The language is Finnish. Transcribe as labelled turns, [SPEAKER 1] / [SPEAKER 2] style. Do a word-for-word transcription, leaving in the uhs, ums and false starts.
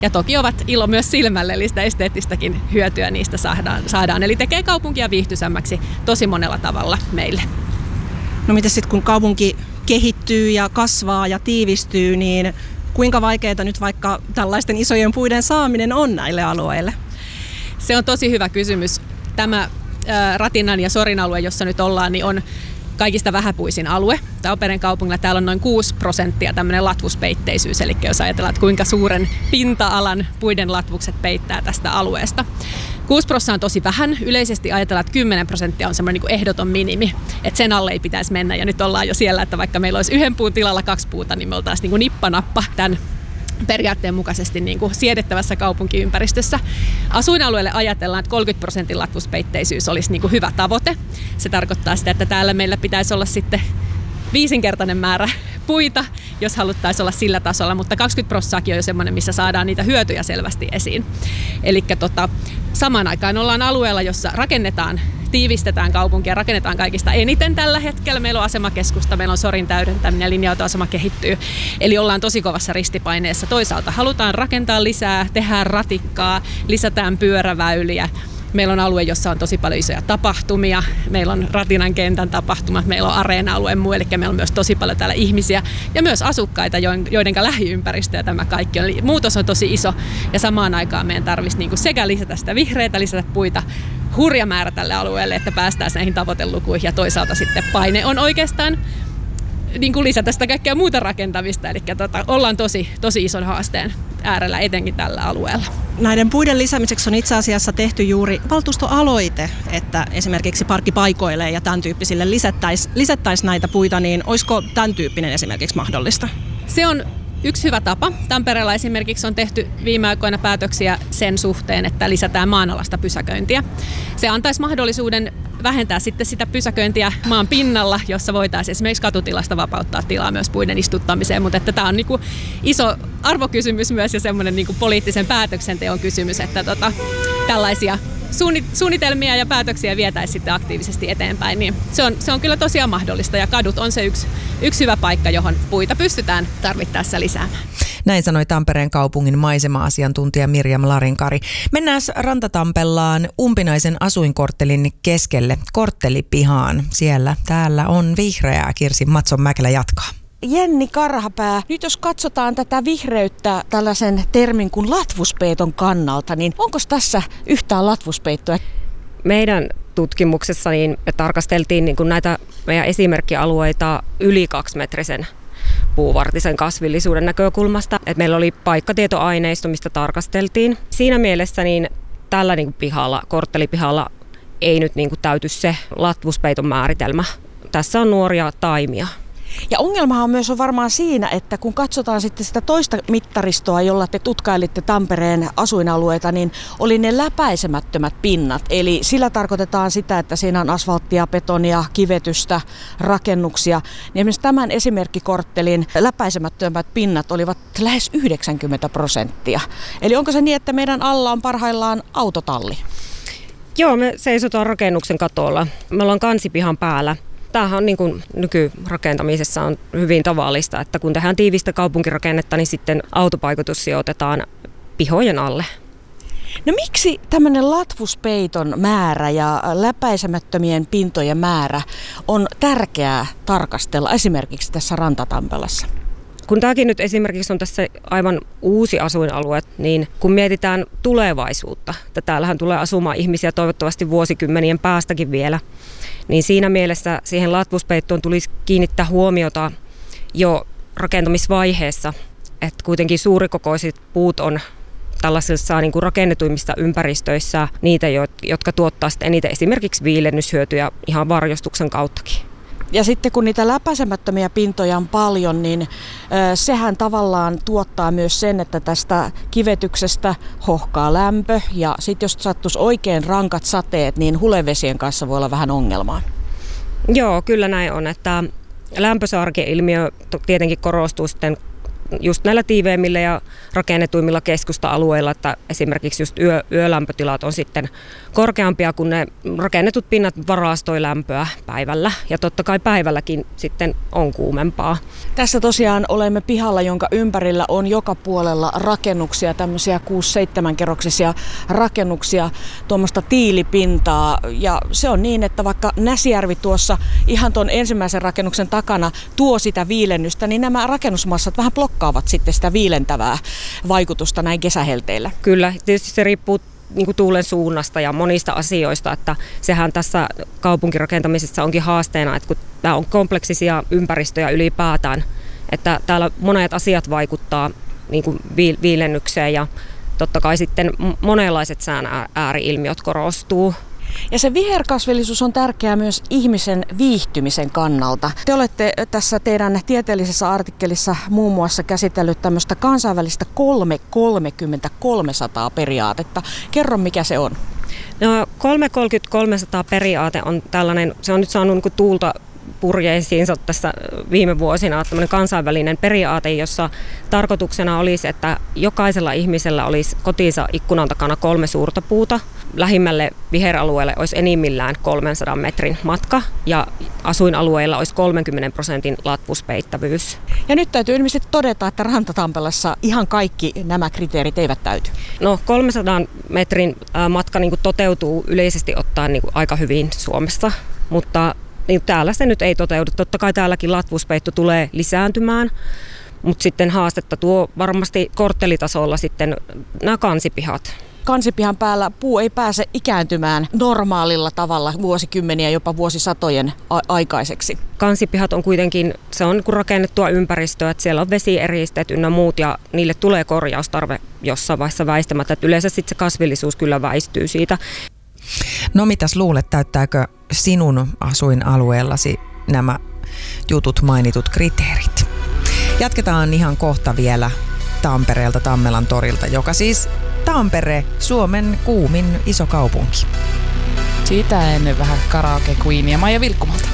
[SPEAKER 1] Ja toki ovat ilo myös silmälle, eli sitä esteettistäkin hyötyä niistä saadaan. saadaan. Eli tekee kaupunkia viihtyisämmäksi tosi monella tavalla meille.
[SPEAKER 2] No miten sitten kun kaupunki kehittyy ja kasvaa ja tiivistyy, niin kuinka vaikeaa nyt vaikka tällaisten isojen puiden saaminen on näille alueille?
[SPEAKER 1] Se on tosi hyvä kysymys. Tämä ää, Ratinan ja Sorin alue, jossa nyt ollaan, niin on kaikista vähäpuisin alue. Tampereen kaupungilla täällä on noin kuusi prosenttia tämmöinen latvuspeitteisyys, eli jos ajatellaan, että kuinka suuren pinta-alan puiden latvukset peittää tästä alueesta. kuusi prosenttia on tosi vähän. Yleisesti ajatellaan, että kymmenen prosenttia on semmoinen niin kuin ehdoton minimi, että sen alle ei pitäisi mennä. Ja nyt ollaan jo siellä, että vaikka meillä olisi yhden puun tilalla kaksi puuta, niin me oltaisiin niin kuin nippanappa tämän periaatteen mukaisesti niin kuin siedettävässä kaupunkiympäristössä. Asuinalueelle ajatellaan, että kolmekymmentä prosentin latvuspeitteisyys olisi niin kuin hyvä tavoite. Se tarkoittaa sitä, että täällä meillä pitäisi olla sitten viisinkertainen määrä puita, jos haluttaisiin olla sillä tasolla, mutta kaksikymmentä prosenttia on jo semmoinen, missä saadaan niitä hyötyjä selvästi esiin. Eli tota, samaan aikaan ollaan alueella, jossa rakennetaan, tiivistetään kaupunkia, rakennetaan kaikista eniten tällä hetkellä. Meillä on asemakeskusta, meillä on Sorin täydentäminen ja linja-autoasema kehittyy. Eli ollaan tosi kovassa ristipaineessa. Toisaalta halutaan rakentaa lisää, tehdään ratikkaa, lisätään pyöräväyliä. Meillä on alue, jossa on tosi paljon isoja tapahtumia. Meillä on Ratinan kentän tapahtumat, meillä on areena-alue muu, eli meillä on myös tosi paljon täällä ihmisiä ja myös asukkaita, joiden lähiympäristö ja tämä kaikki on. Eli muutos on tosi iso ja samaan aikaan meidän tarvitsisi niinku sekä lisätä sitä vihreitä, lisätä puita, hurja määrä tälle alueelle, että päästään näihin tavoitelukuihin ja toisaalta sitten paine on oikeastaan niin kuin lisätä sitä kaikkea muuta rakentamista, eli tota, ollaan tosi, tosi ison haasteen äärellä, etenkin tällä alueella.
[SPEAKER 2] Näiden puiden lisäämiseksi on itse asiassa tehty juuri valtuustoaloite, että esimerkiksi parkkipaikoille ja tämän tyyppisille lisättäisiin lisättäisi näitä puita, niin olisiko tämän tyyppinen esimerkiksi mahdollista?
[SPEAKER 1] Se on yksi hyvä tapa. Tampereella esimerkiksi on tehty viime aikoina päätöksiä sen suhteen, että lisätään maanalasta pysäköintiä. Se antaisi mahdollisuuden vähentää sitten sitä pysäköintiä maan pinnalla, jossa voitaisiin esimerkiksi katutilasta vapauttaa tilaa myös puiden istuttamiseen, mutta että tämä on niin kuin iso arvokysymys myös ja semmoinen niin kuin poliittisen päätöksenteon kysymys, että tota, tällaisia suunnitelmia ja päätöksiä vietäisiin sitten aktiivisesti eteenpäin, niin se on, se on kyllä tosiaan mahdollista ja kadut on se yksi, yksi hyvä paikka, johon puita pystytään tarvittaessa lisäämään.
[SPEAKER 3] Näin sanoi Tampereen kaupungin maisema-asiantuntija Mirjam Larinkari. Mennään Rantatampellaan umpinaisen asuinkorttelin keskelle, korttelipihaan. Siellä täällä on vihreää. Kirsi Matson-Mäkelä jatkaa.
[SPEAKER 4] Jenni Karhapää, nyt jos katsotaan tätä vihreyttä tällaisen termin kuin latvuspeiton kannalta, niin onko tässä yhtään latvuspeittoa?
[SPEAKER 5] Meidän tutkimuksessa niin me tarkasteltiin niin kuin näitä meidän esimerkkialueita yli kaksimetrisen puuvartisen kasvillisuuden näkökulmasta. Et meillä oli paikkatietoaineisto, mistä tarkasteltiin. Siinä mielessä niin tällä niin kuin pihalla, korttelipihalla ei nyt niin kuin täyty se latvuspeiton määritelmä. Tässä on nuoria taimia.
[SPEAKER 4] Ja ongelmahan myös on varmaan siinä, että kun katsotaan sitten sitä toista mittaristoa, jolla te tutkailitte Tampereen asuinalueita, niin oli ne läpäisemättömät pinnat. Eli sillä tarkoitetaan sitä, että siinä on asfalttia, betonia, kivetystä, rakennuksia. Niin esimerkiksi tämän esimerkkikorttelin läpäisemättömät pinnat olivat lähes yhdeksänkymmentä prosenttia. Eli onko se niin, että meidän alla on parhaillaan autotalli?
[SPEAKER 5] Joo, me seisotaan rakennuksen katolla. Me ollaan kansipihan päällä. Tämähän on niin kuin nykyrakentamisessa on hyvin tavallista, että kun tehdään tiivistä kaupunkirakennetta, niin sitten autopaikoitus sijoitetaan pihojen alle.
[SPEAKER 4] No miksi tämmöinen latvuspeiton määrä ja läpäisemättömien pintojen määrä on tärkeää tarkastella esimerkiksi tässä Rantatampelassa?
[SPEAKER 5] Kun tämäkin nyt esimerkiksi on tässä aivan uusi asuinalue, niin kun mietitään tulevaisuutta, että täällähän tulee asumaan ihmisiä toivottavasti vuosikymmenien päästäkin vielä, niin siinä mielessä siihen latvuspeittoon tulisi kiinnittää huomiota jo rakentamisvaiheessa, että kuitenkin suurikokoiset puut on tällaisissa niin kuin rakennetuimmissa ympäristöissä niitä, jotka tuottaa sitten eniten esimerkiksi viilennyshyötyjä ihan varjostuksen kauttakin.
[SPEAKER 4] Ja sitten kun niitä läpäisemättömiä pintoja on paljon, niin sehän tavallaan tuottaa myös sen, että tästä kivetyksestä hohkaa lämpö. Ja sitten jos sattuisi oikein rankat sateet, niin hulevesien kanssa voi olla vähän ongelmaa.
[SPEAKER 5] Joo, kyllä näin on, että lämpösaarke-ilmiö tietenkin korostuu sitten just näillä tiiveimmillä ja rakennetuimmilla keskusta-alueilla, että esimerkiksi just yö, yölämpötilat on sitten korkeampia, kun ne rakennetut pinnat varastoi lämpöä päivällä. Ja totta kai päivälläkin sitten on kuumempaa.
[SPEAKER 4] Tässä tosiaan olemme pihalla, jonka ympärillä on joka puolella rakennuksia, tämmöisiä kuusi seitsemän kerroksisia rakennuksia, tuommoista tiilipintaa. Ja se on niin, että vaikka Näsijärvi tuossa ihan tuon ensimmäisen rakennuksen takana tuo sitä viilennystä, niin nämä rakennusmassat vähän blokkaavat sitten sitä viilentävää vaikutusta näin kesähelteillä.
[SPEAKER 5] Kyllä, tietysti se riippuu niin kuin tuulen suunnasta ja monista asioista, että sehän tässä kaupunkirakentamisessa onkin haasteena, että kun tämä on kompleksisia ympäristöjä ylipäätään, että täällä monet asiat vaikuttaa niin kuin viilennykseen ja totta kai sitten monenlaiset sään ääri-ilmiöt korostuu.
[SPEAKER 4] Ja se viherkasvillisuus on tärkeää myös ihmisen viihtymisen kannalta. Te olette tässä teidän tieteellisessä artikkelissa muun muassa käsitellyt tämmöistä kansainvälistä kolme kolmekymmentä kolmesataa periaatetta. Kerro, mikä se on.
[SPEAKER 5] No, kolme kolmekymmentä kolmesataa periaate on tällainen, se on nyt saanut niin kuin tuulta purjeisiinsa tässä viime vuosina, tämmöinen kansainvälinen periaate, jossa tarkoituksena olisi, että jokaisella ihmisellä olisi kotinsa ikkunan takana kolme suurta puuta. Lähimmälle viheralueelle olisi enimmillään kolmensadan metrin matka ja asuinalueilla olisi kolmenkymmenen prosentin latvuspeittävyys.
[SPEAKER 4] Ja nyt täytyy ilmeisesti todeta, että Rantatampelassa ihan kaikki nämä kriteerit eivät täyty.
[SPEAKER 5] No kolmensadan metrin matka niin kuin toteutuu yleisesti ottaen niin kuin aika hyvin Suomessa, mutta niin täällä se nyt ei toteudu. Totta kai täälläkin latvuuspeitto tulee lisääntymään, mutta sitten haastetta tuo varmasti korttelitasolla sitten nämä kansipihat.
[SPEAKER 4] Kansipihan päällä puu ei pääse ikääntymään normaalilla tavalla vuosikymmeniä, jopa vuosisatojen a- aikaiseksi.
[SPEAKER 5] Kansipihat on kuitenkin, se on rakennettua ympäristöä, että siellä on vesieristeet ynnä muut ja niille tulee korjaustarve jossain vaiheessa väistämättä. Että yleensä sitten se kasvillisuus kyllä väistyy siitä.
[SPEAKER 3] No mitäs luulet, täyttääkö sinun asuinalueellasi nämä jutut mainitut kriteerit? Jatketaan ihan kohta vielä Tampereelta, Tammelan torilta, joka siis Tampere, Suomen kuumin iso kaupunki.
[SPEAKER 6] Siitä ennen vähän karaoke queenia Maija Vilkkumalta.